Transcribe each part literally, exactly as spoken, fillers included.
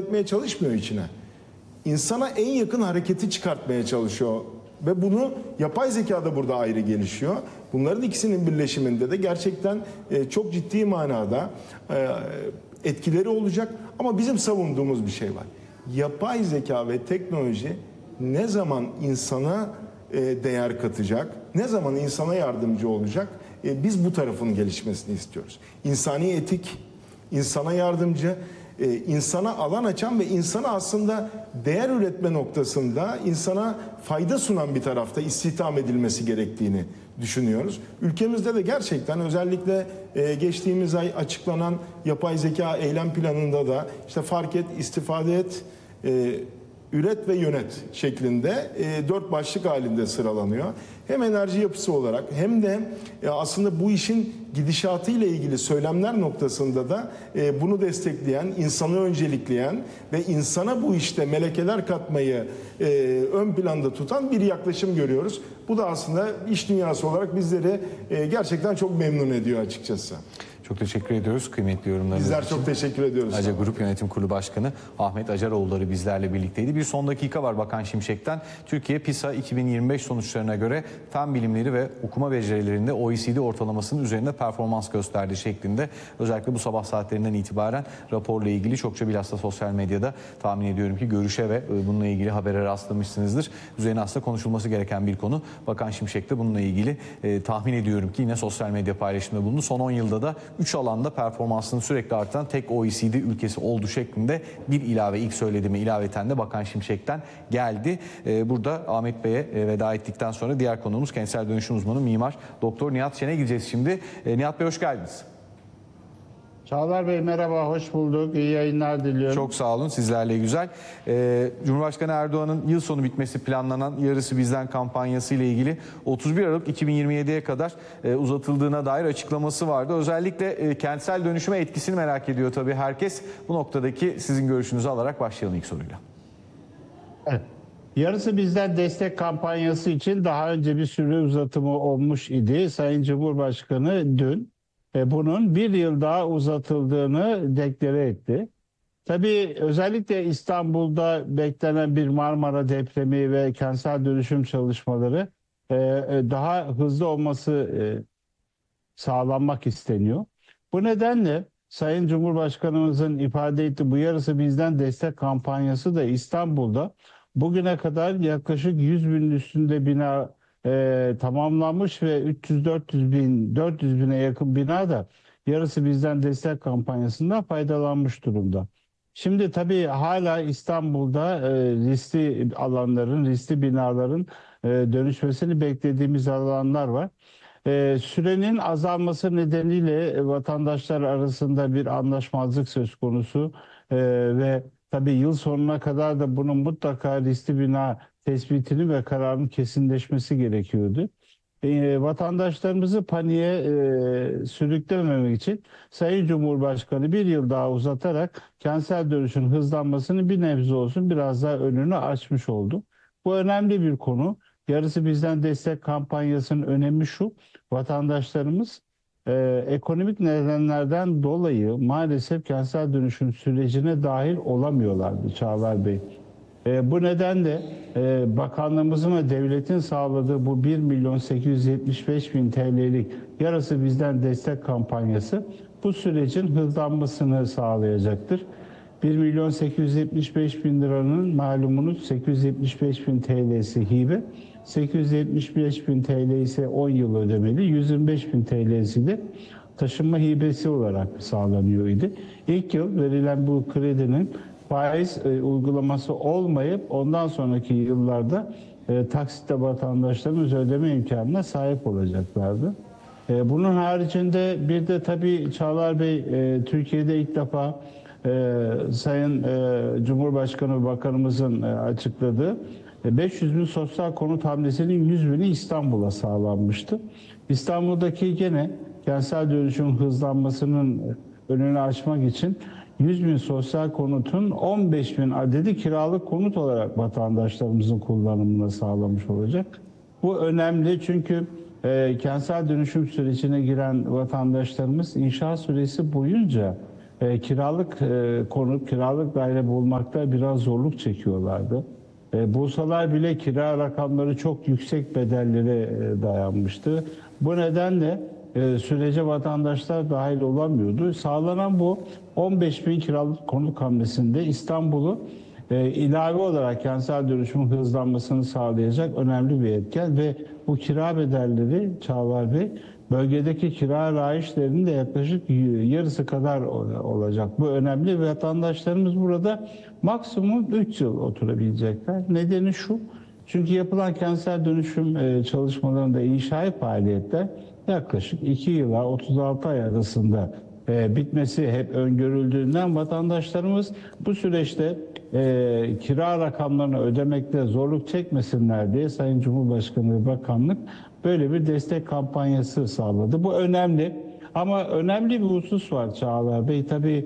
etmeye çalışmıyor içine. İnsana en yakın hareketi çıkartmaya çalışıyor. Ve bunu yapay zeka da burada ayrı gelişiyor. Bunların ikisinin birleşiminde de gerçekten e, çok ciddi manada e, etkileri olacak. Ama bizim savunduğumuz bir şey var. Yapay zeka ve teknoloji ne zaman insana e, değer katacak, ne zaman insana yardımcı olacak, e, biz bu tarafın gelişmesini istiyoruz. İnsani etik, insana yardımcı, e, insana alan açan ve insana aslında değer üretme noktasında insana fayda sunan bir tarafta istihdam edilmesi gerektiğini düşünüyoruz. Ülkemizde de gerçekten özellikle e, geçtiğimiz ay açıklanan yapay zeka eylem planında da işte fark et, istifade et, e, üret ve yönet şeklinde e, dört başlık halinde sıralanıyor. Hem enerji yapısı olarak hem de e, aslında bu işin gidişatıyla ilgili söylemler noktasında da e, bunu destekleyen, insanı öncelikleyen ve insana bu işte melekeler katmayı e, ön planda tutan bir yaklaşım görüyoruz. Bu da aslında iş dünyası olarak bizleri e, gerçekten çok memnun ediyor açıkçası. Çok teşekkür ediyoruz kıymetli yorumlarınız Bizler için. çok teşekkür ediyoruz. Aca Grup Yönetim Kurulu Başkanı Ahmet Acaroğulları bizlerle birlikteydi. Bir son dakika var Bakan Şimşek'ten. Türkiye PISA iki bin yirmi beş sonuçlarına göre fen bilimleri ve okuma becerilerinde O E C D ortalamasının üzerinde performans gösterdi şeklinde. Özellikle bu sabah saatlerinden itibaren raporla ilgili çokça bilhassa sosyal medyada tahmin ediyorum ki görüşe ve bununla ilgili habere rastlamışsınızdır. Üzerine aslında konuşulması gereken bir konu. Bakan Şimşek de bununla ilgili e, tahmin ediyorum ki yine sosyal medya paylaşımında bulundu. Son on yılda da üç alanda performansının sürekli artan tek O E C D ülkesi oldu şeklinde bir ilave, ilk söylediğime ilaveten de Bakan Şimşek'ten geldi. Ee, burada Ahmet Bey'e e, veda ettikten sonra diğer konuğumuz kentsel dönüşüm uzmanı Mimar Doktor Nihat Şen'e gideceğiz şimdi. Ee, Nihat Bey hoş geldiniz. Çağlar Bey merhaba, hoş bulduk. İyi yayınlar diliyorum. Çok sağ olun, sizlerle güzel. Ee, Cumhurbaşkanı Erdoğan'ın yıl sonu bitmesi planlanan Yarısı Bizden kampanyası ile ilgili otuz bir Aralık iki bin yirmi yediye kadar e, uzatıldığına dair açıklaması vardı. Özellikle e, kentsel dönüşüme etkisini merak ediyor tabii herkes. Bu noktadaki sizin görüşünüzü alarak başlayalım ilk soruyla. Evet. Yarısı Bizden destek kampanyası için daha önce bir süre uzatımı olmuş idi. Sayın Cumhurbaşkanı dün bunun bir yıl daha uzatıldığını deklare etti. Tabii özellikle İstanbul'da beklenen bir Marmara depremi ve kentsel dönüşüm çalışmaları daha hızlı olması sağlanmak isteniyor. Bu nedenle Sayın Cumhurbaşkanımızın ifade ettiği bu Yarısı Bizden destek kampanyası da İstanbul'da bugüne kadar yaklaşık yüz binin üstünde bina e, tamamlanmış ve üç yüz dört yüz bin, dört yüz bine yakın bina da Yarısı Bizden destek kampanyasından faydalanmış durumda. Şimdi tabii hala İstanbul'da e, riskli alanların, riskli binaların e, dönüşmesini beklediğimiz alanlar var. E, sürenin azalması nedeniyle vatandaşlar arasında bir anlaşmazlık söz konusu e, ve tabii yıl sonuna kadar da bunun mutlaka riskli bina tespitini ve kararın kesinleşmesi gerekiyordu. E, vatandaşlarımızı paniğe e, sürüklememek için Sayın Cumhurbaşkanı bir yıl daha uzatarak kentsel dönüşün hızlanmasını bir nebze olsun biraz daha önünü açmış oldu. Bu önemli bir konu. Yarısı Bizden destek kampanyasının önemi şu: vatandaşlarımız e, ekonomik nedenlerden dolayı maalesef kentsel dönüşüm sürecine dahil olamıyorlardı Çağlar Bey. E, bu nedenle e, bakanlığımızın ve devletin sağladığı bu bir milyon sekiz yüz yetmiş beş bin T L'lik Yarısı Bizden destek kampanyası bu sürecin hızlanmasını sağlayacaktır. bir milyon sekiz yüz yetmiş beş bin liranın malumunuz sekiz yüz yetmiş beş bin T L'si hibe, sekiz yüz yetmiş beş bin T L ise on yıl ödemeli, yüz yirmi beş bin T L'si de taşınma hibesi olarak sağlanıyor idi. İlk yıl verilen bu kredinin faiz e, uygulaması olmayıp ondan sonraki yıllarda e, taksitle vatandaşlarımız ödeme imkanına sahip olacaklardı. E, bunun haricinde bir de tabii Çağlar Bey, e, Türkiye'de ilk defa e, Sayın e, Cumhurbaşkanı Bakanımızın e, açıkladığı beş yüz bin sosyal konut hamlesinin yüz bini İstanbul'a sağlanmıştı. İstanbul'daki gene kentsel dönüşüm hızlanmasının önünü açmak için yüz bin sosyal konutun on beş bin adedi kiralık konut olarak vatandaşlarımızın kullanımına sağlamış olacak. Bu önemli çünkü e, kentsel dönüşüm sürecine giren vatandaşlarımız inşaat süresi boyunca e, kiralık e, konut, kiralık daire bulmakta biraz zorluk çekiyorlardı. E, bulsalar bile kira rakamları çok yüksek bedellere e, dayanmıştı. Bu nedenle e, sürece vatandaşlar dahil olamıyordu. Sağlanan bu on beş bin kiralık konut hamlesinde İstanbul'u e, ilave olarak kentsel dönüşümün hızlanmasını sağlayacak önemli bir etken ve bu kira bedelleri Çağlar Bey bölgedeki kira rayişlerinin de yaklaşık yarısı kadar olacak. Bu önemli. Vatandaşlarımız burada maksimum üç yıl oturabilecekler. Nedeni şu, çünkü yapılan kentsel dönüşüm çalışmalarında inşaat faaliyetler yaklaşık iki yıla otuz altı ay arasında bitmesi hep öngörüldüğünden vatandaşlarımız bu süreçte e, kira rakamlarını ödemekte zorluk çekmesinler diye Sayın Cumhurbaşkanı ve Bakanlık böyle bir destek kampanyası sağladı. Bu önemli ama önemli bir husus var Çağlar Bey. Tabii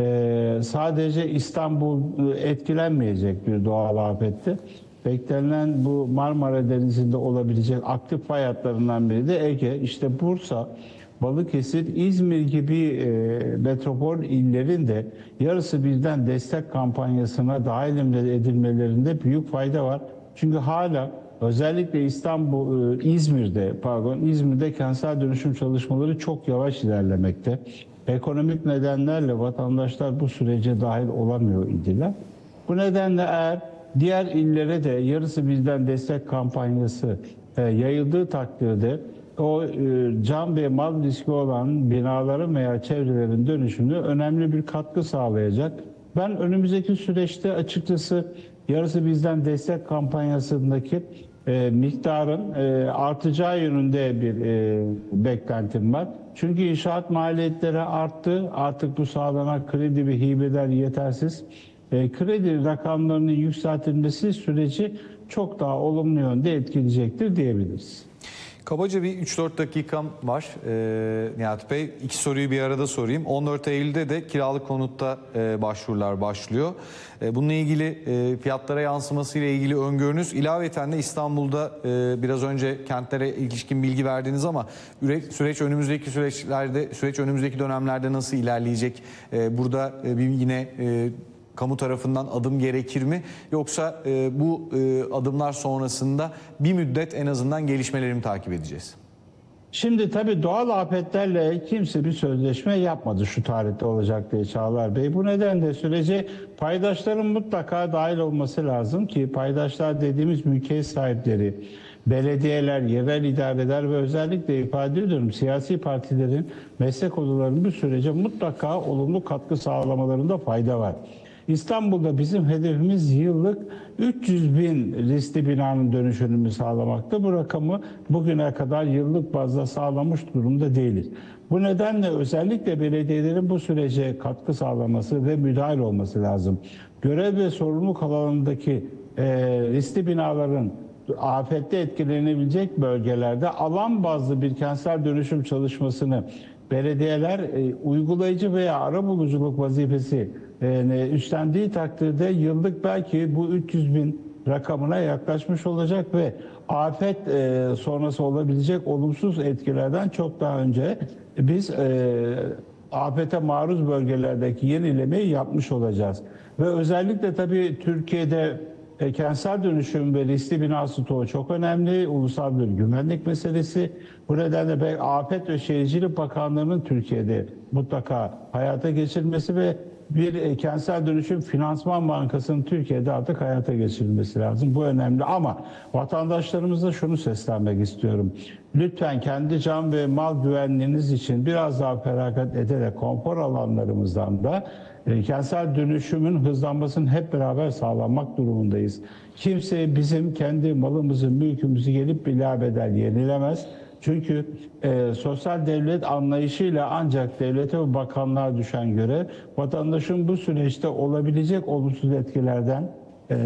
e, sadece İstanbul etkilenmeyecek bir doğal afette. Beklenen bu Marmara Denizi'nde olabilecek aktif fay hatlarından biri de Ege. İşte Bursa, Balıkesir, İzmir gibi e, metropol illerin de yarısı birden destek kampanyasına dahil edilmelerinde büyük fayda var. Çünkü hala özellikle İstanbul, e, İzmir'de, pardon, İzmir'de kentsel dönüşüm çalışmaları çok yavaş ilerlemekte. Ekonomik nedenlerle vatandaşlar bu sürece dahil olamıyor idiler. Bu nedenle eğer diğer illere de yarısı bizden destek kampanyası e, yayıldığı takdirde o e, can ve mal riski olan binaların veya çevrelerin dönüşümüne önemli bir katkı sağlayacak. Ben önümüzdeki süreçte açıkçası yarısı bizden destek kampanyasındaki e, miktarın e, artacağı yönünde bir e, beklentim var. Çünkü inşaat maliyetleri arttı. Artık bu sağlanan kredi ve hibeler yetersiz. E, kredi rakamlarının yükseltilmesi süreci çok daha olumlu yönde etkileyecektir diyebiliriz. Kabaca bir üç dört dakikam var ee, Nihat Bey. İki soruyu bir arada sorayım. on dört Eylül'de de kiralık konutta e, başvurular başlıyor. E, bununla ilgili e, fiyatlara yansımasıyla ilgili öngörünüz, ilaveten de İstanbul'da e, biraz önce kentlere ilişkin bilgi verdiniz ama süreç önümüzdeki süreçlerde, süreç önümüzdeki dönemlerde nasıl ilerleyecek? E, burada e, bir yine e, kamu tarafından adım gerekir mi? Yoksa e, bu e, adımlar sonrasında bir müddet en azından gelişmeleri mi takip edeceğiz? Şimdi tabii doğal afetlerle kimse bir sözleşme yapmadı şu tarihte olacak diye Çağlar Bey. Bu nedenle sürece paydaşların mutlaka dahil olması lazım ki paydaşlar dediğimiz mülkiyet sahipleri, belediyeler, yerel idareler ve özellikle ifade ediyorum siyasi partilerin, meslek odalarının bu sürece mutlaka olumlu katkı sağlamalarında fayda var. İstanbul'da bizim hedefimiz yıllık üç yüz bin riskli binanın dönüşümünü sağlamakta. Bu rakamı bugüne kadar yıllık bazda sağlamış durumda değiliz. Bu nedenle özellikle belediyelerin bu sürece katkı sağlaması ve müdahil olması lazım. Görev ve sorumluluk alanındaki e, riskli binaların afette etkilenebilecek bölgelerde alan bazlı bir kentsel dönüşüm çalışmasını belediyeler e, uygulayıcı veya arabuluculuk vazifesi e, üstlendiği takdirde yıllık belki bu üç yüz bin rakamına yaklaşmış olacak ve afet e, sonrası olabilecek olumsuz etkilerden çok daha önce biz e, afete maruz bölgelerdeki yenilemeyi yapmış olacağız. Ve özellikle tabii Türkiye'de E, kentsel dönüşüm ve riskli bina stoğu çok önemli. Ulusal bir güvenlik meselesi. Bu nedenle de Afet ve Şehircilik Bakanlığı'nın Türkiye'de mutlaka hayata geçirilmesi ve bir e, kentsel dönüşüm finansman bankasının Türkiye'de artık hayata geçirilmesi lazım. Bu önemli ama vatandaşlarımıza şunu seslenmek istiyorum. Lütfen kendi can ve mal güvenliğiniz için biraz daha feragat ederek konfor alanlarımızdan da E, kentsel dönüşümün hızlanmasını hep beraber sağlamak durumundayız. Kimse bizim kendi malımızı, mülkümüzü gelip bilabedel yenilemez. Çünkü e, sosyal devlet anlayışıyla ancak devlete ve bakanlığa düşen görev, vatandaşın bu süreçte olabilecek olumsuz etkilerden e,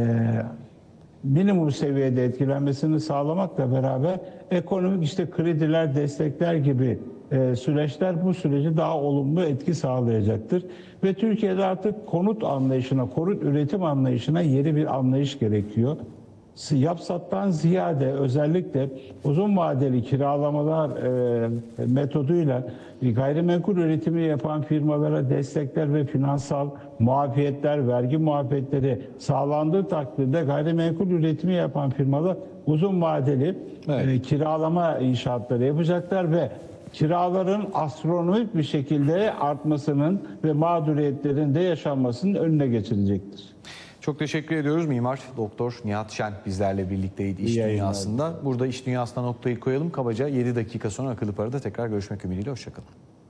minimum seviyede etkilenmesini sağlamakla beraber ekonomik işte krediler, destekler gibi e, süreçler bu süreci daha olumlu etki sağlayacaktır. Ve Türkiye'de artık konut anlayışına, konut üretim anlayışına yeni bir anlayış gerekiyor. yapsattan ziyade özellikle uzun vadeli kiralamalar e, metoduyla gayrimenkul üretimi yapan firmalara destekler ve finansal muafiyetler, vergi muafiyetleri sağlandığı takdirde gayrimenkul üretimi yapan firmalar uzun vadeli Evet. e, kiralama inşaatları yapacaklar ve kiraların astronomik bir şekilde artmasının ve mağduriyetlerin de yaşanmasının önüne geçilecektir. Çok teşekkür ediyoruz. Mimar Doktor Nihat Şen bizlerle birlikteydi iş İyi yayınlar. dünyasında. Burada iş dünyasına noktayı koyalım. Kabaca yedi dakika sonra Akıllı Para'da tekrar görüşmek ümidiyle. Hoşçakalın.